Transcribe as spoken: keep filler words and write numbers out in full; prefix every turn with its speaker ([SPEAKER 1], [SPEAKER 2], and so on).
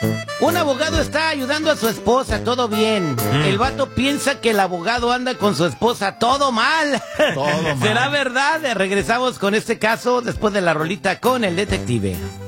[SPEAKER 1] Un abogado está ayudando a su esposa, todo bien.
[SPEAKER 2] Mm.
[SPEAKER 1] El vato piensa que el abogado anda con su esposa, todo mal.
[SPEAKER 2] Todo mal.
[SPEAKER 1] ¿Será verdad? Regresamos con este caso después de la rolita con el detective.